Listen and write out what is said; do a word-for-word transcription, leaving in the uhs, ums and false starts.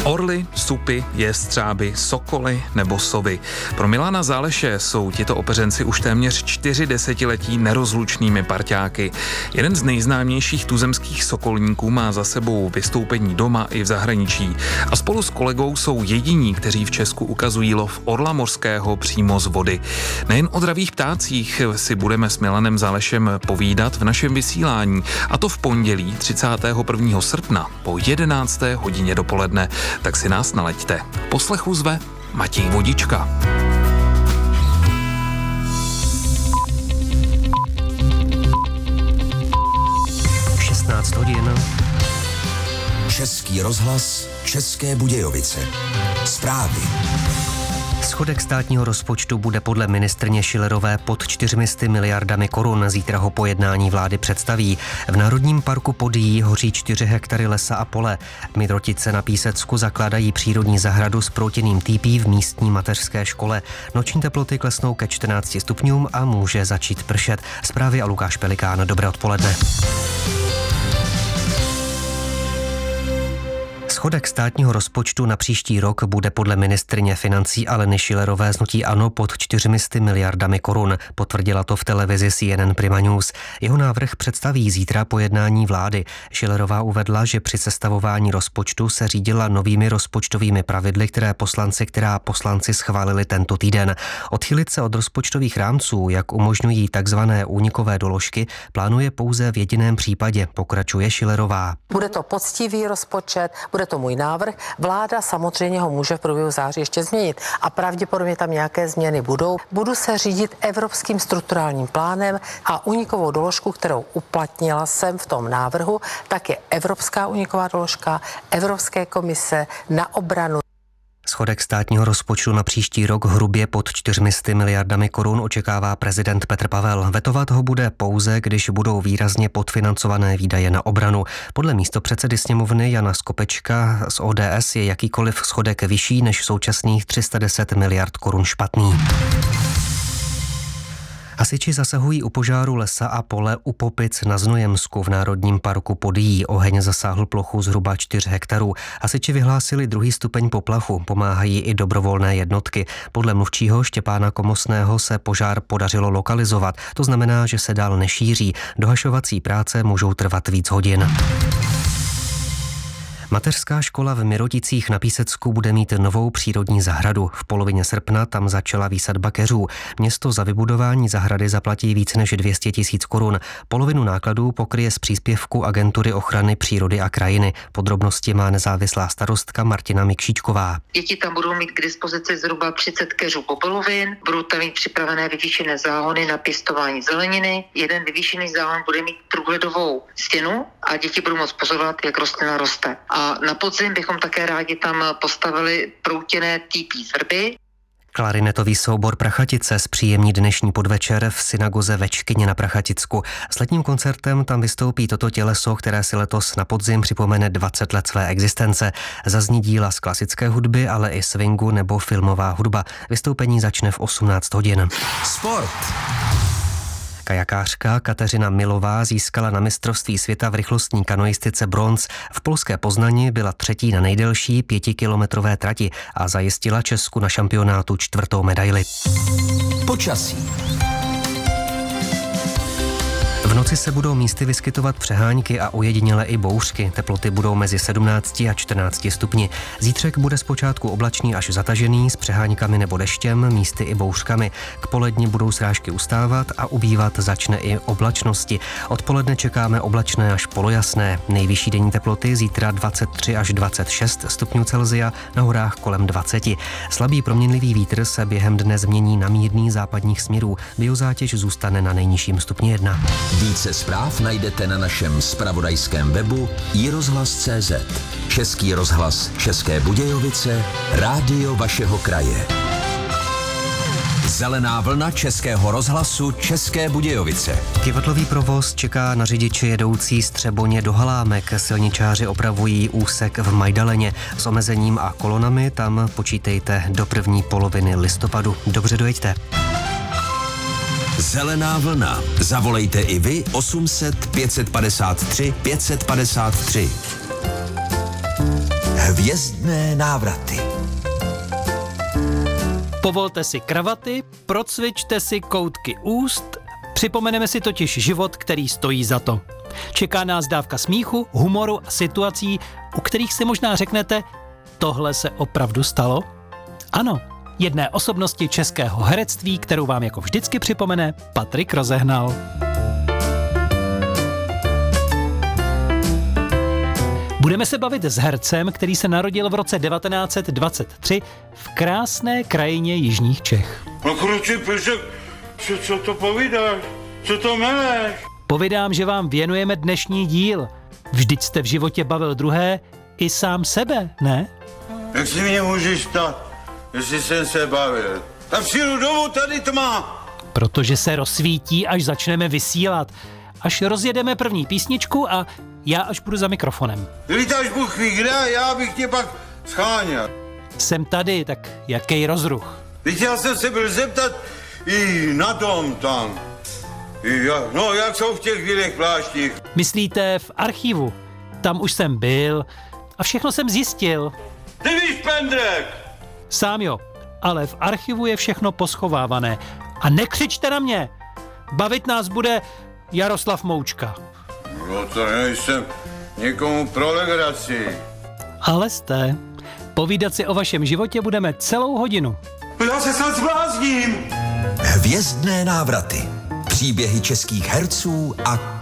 Orly, supy, jestřáby, sokoly nebo sovy. Pro Milana Záleše jsou tito opeřenci už téměř čtyři desetiletí nerozlučnými parťáky. Jeden z nejznámějších tuzemských sokolníků má za sebou vystoupení doma i v zahraničí a spolu s kolegou jsou jediní, kteří v Česku ukazují lov orla mořského přímo z vody. Nejen o dravých ptácích si budeme s Milanem Zálešem povídat v našem vysílání, a to v pondělí třicátého prvního srpna po jedenácté hodině dopoledne. Tak si nás nalaďte. Poslechu zve Matěj Vodička. šestnáct hodin. Český rozhlas, České Budějovice. Zprávy. Schodek státního rozpočtu bude podle ministryně Schillerové pod čtyřmi miliardami korun. Zítra ho po jednání vlády představí. V Národním parku Podyjí hoří čtyři hektary lesa a pole. Midrotice na Písecku zakládají přírodní zahradu s proutěným týpí v místní mateřské škole. Noční teploty klesnou ke čtrnácti stupňům a může začít pršet. Zprávy a Lukáš Pelikán. Dobré odpoledne. Schodek státního rozpočtu na příští rok bude podle ministryně financí Aleny Schillerové z hnutí ANO pod čtyřmi miliardami korun. Potvrdila to v televizi C N N Prima News. Jeho návrh představí zítra po jednání vlády. Schillerová uvedla, že při sestavování rozpočtu se řídila novými rozpočtovými pravidly, které poslanci, která poslanci schválili tento týden. Odchylit se od rozpočtových rámců, jak umožňují takzvané únikové doložky, plánuje pouze v jediném případě, pokračuje Schillerová. Bude to poctivý rozpočet, bude to můj návrh. Vláda samozřejmě ho může v průběhu září ještě změnit a pravděpodobně tam nějaké změny budou. Budu se řídit evropským strukturálním plánem a únikovou doložku, kterou uplatnila jsem v tom návrhu, tak je evropská úniková doložka Evropské komise na obranu. Schodek státního rozpočtu na příští rok hrubě pod čtyřmi miliardami korun očekává prezident Petr Pavel. Vetovat ho bude pouze, když budou výrazně podfinancované výdaje na obranu. Podle místopředsedy sněmovny Jana Skopečka z O D S je jakýkoliv schodek vyšší než současných tři sta deset miliard korun špatný. Hasiči zasahují u požáru lesa a pole u Popic na Znojemsku v Národním parku Podyjí. Oheň zasáhl plochu zhruba čtyři hektarů. Hasiči vyhlásili druhý stupeň poplachu, pomáhají i dobrovolné jednotky. Podle mluvčího Štěpána Komosného se požár podařilo lokalizovat. To znamená, že se dál nešíří. Dohašovací práce můžou trvat víc hodin. Mateřská škola v Miroticích na Písecku bude mít novou přírodní zahradu. V polovině srpna tam začala výsadba keřů. Město za vybudování zahrady zaplatí víc než dvě stě tisíc korun. Polovinu nákladů pokryje z příspěvku Agentury ochrany přírody a krajiny. Podrobnosti má nezávislá starostka Martina Mikšíčková. Děti tam budou mít k dispozici zhruba třicet keřů bobelovin, budou tam mít připravené vyvýšené záhony na pěstování zeleniny. Jeden vyvýšený záhon bude mít průhledovou stěnu a děti budou moct pozorovat, jak rostlina roste. A na podzim bychom také rádi tam postavili proutěné týpí z vrby. Klarinetový soubor Prachatice zpříjemní dnešní podvečer v synagoze ve Čkyně na Prachaticku. S letním koncertem tam vystoupí toto těleso, které si letos na podzim připomene dvacet let své existence. Zazní díla z klasické hudby, ale i swingu nebo filmová hudba. Vystoupení začne v osmnáct hodin. Sport. Kajakářka Kateřina Milová získala na mistrovství světa v rychlostní kanoistice bronz. V polské Poznani byla třetí na nejdelší pětikilometrové trati a zajistila Česku na šampionátu čtvrtou medaili. Počasí. V noci se budou místy vyskytovat přehánky a ojediněle i bouřky. Teploty budou mezi sedmnácti a čtrnácti stupni. Zítřek bude zpočátku oblačný až zatažený s přeháňkami nebo deštěm, místy i bouřkami. K poledni budou srážky ustávat a ubývat začne i oblačnosti. Odpoledne čekáme oblačné až polojasné. Nejvyšší denní teploty zítra dvacet tři až dvacet šest stupňů Celsia, na horách kolem dvacet. Slabý proměnlivý vítr se během dne změní na mírný západních směrů. Biozátěž zůstane na nejnižším stupni jedna. Více zpráv najdete na našem zpravodajském webu i rozhlas tečka cé zet. Český rozhlas České Budějovice, rádio vašeho kraje. Zelená vlna Českého rozhlasu České Budějovice. Kyvadlový provoz čeká na řidiče jedoucí z Třeboně do Halámek. Silničáři opravují úsek v Majdaleně. S omezením a kolonami tam počítejte do první poloviny listopadu. Dobře dojeďte. Zelená vlna. Zavolejte i vy osm set pět set padesát tři pět set padesát tři. Hvězd Hvězdné návraty. Povolte si kravaty, procvičte si koutky úst, připomeneme si totiž život, který stojí za to. Čeká nás dávka smíchu, humoru a situací, u kterých si možná řeknete, tohle se opravdu stalo? Ano, jedné osobnosti českého herectví, kterou vám jako vždycky připomene Patrik Rozehnal. Budeme se bavit s hercem, který se narodil v roce devatenáct set dvacet tři v krásné krajině jižních Čech. No kruči, píšek, co, co to povídáš? Co to meleš? Povídám, že vám věnujeme dnešní díl. Vždyť jste v životě bavil druhé i sám sebe, ne? Jak si mě můžeš ptát, jestli jsem se bavil? Tak přijdu domů, tady tma. Protože se rozsvítí, až začneme vysílat. Až rozjedeme první písničku a já až budu za mikrofonem. Lítáš Bůh ví kde, já bych tě pak scháněl. Jsem tady, tak jaký rozruch? Teď já jsem se byl zeptat i na tom tam. I ja, no, jak jsou v těch bílých pláštích? Myslíte v archivu? Tam už jsem byl a všechno jsem zjistil. Ty víš, pendrek! Sám jo, ale v archivu je všechno poschovávané. A nekřičte na mě! Bavit nás bude Jaroslav Moučka. No to nejsem někomu pro legraci. Ale jste. Povídat si o vašem životě budeme celou hodinu. Já se snad zblázním. Hvězdné návraty. Příběhy českých herců a